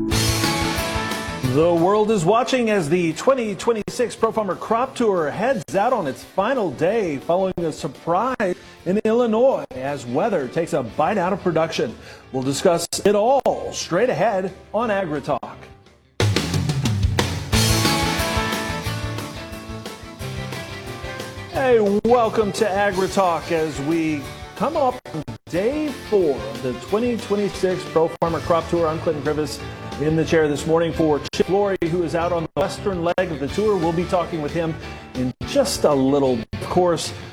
The world is watching as the 2026 Pro Farmer Crop Tour heads out on its final day following a surprise in Illinois as weather takes a bite out of production. We'll discuss it all straight ahead on AgriTalk. Hey, welcome to AgriTalk as we come up on day 4 of the 2026 Pro Farmer Crop Tour. I'm Clinton Privis in the chair this morning for Chip Flory, who is out on the western leg of the tour. We'll be talking with him in just a little. Of course,